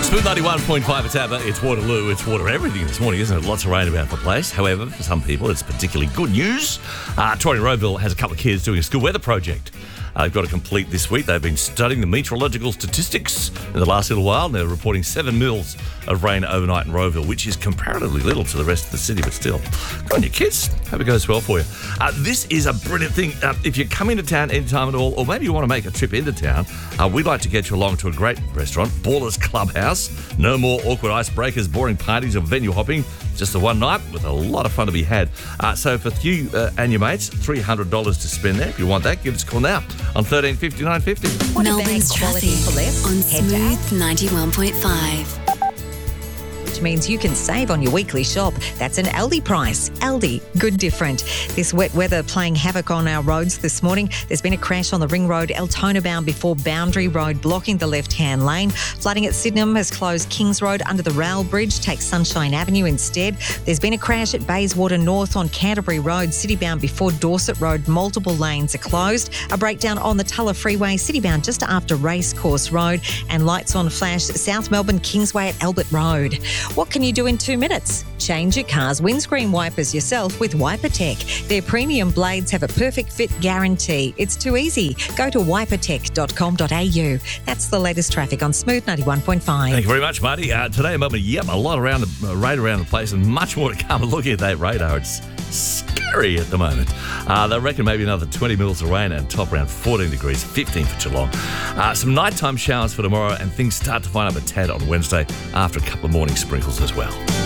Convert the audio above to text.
Smooth 91.5 at Abba. It's Waterloo. It's water everything this morning, isn't it? Lots of rain about the place. However, for some people, it's particularly good news. Troy Roeville has a couple of kids doing a school weather project. They've got to complete this week. They've been studying the meteorological statistics in the last little while, and they're reporting 7 mils of rain overnight in Roeville, which is comparatively little to the rest of the city, but still. Good on you, kids. Hope it goes well for you. This is a brilliant thing. If you come into town anytime at all, or maybe you want to make a trip into town, we'd like to get you along to a great restaurant, Ballers Clubhouse. No more awkward icebreakers, boring parties, or venue hopping. Just the one night with a lot of fun to be had. So for you and your mates, $300 to spend there. If you want that, give us a call now on 1350 950. Melbourne's traffic on Smooth 91.5. Which means you can save on your weekly shop. That's an Aldi price. Aldi, good different. This wet weather playing havoc on our roads this morning. There's been a crash on the Ring Road, Altona bound before Boundary Road, blocking the left-hand lane. Flooding at Sydenham has closed Kings Road under the rail bridge. Take Sunshine Avenue instead. There's been a crash at Bayswater North on Canterbury Road, city bound before Dorset Road. Multiple lanes are closed. A breakdown on the Tulla Freeway, city bound just after Racecourse Road. And lights on flash, South Melbourne Kingsway at Albert Road. What can you do in 2 minutes? Change your car's windscreen wipers yourself with WiperTech. Their premium blades have a perfect fit guarantee. It's too easy. Go to wipertech.com.au. That's the latest traffic on Smooth 91.5. Thank you very much, Marty. Today, a lot around the rain around the place and much more to come. Looking at that radar, it's scary at the moment. They reckon maybe another 20 mils of rain and top around 14 degrees, 15 for Geelong. Some nighttime showers for tomorrow, and things start to fine up a tad on Wednesday after a couple of morning sprinkles as well.